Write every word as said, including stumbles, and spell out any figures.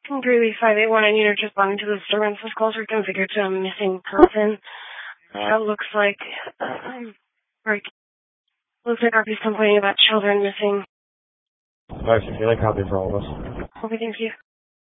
Greeley five eight one, I need her to responding to the disturbance. This calls are configured to a missing person. Uh, looks like, uh, right, looks like R P's complaining about children missing. five sixteen, I copy for all of us. Okay, thank you.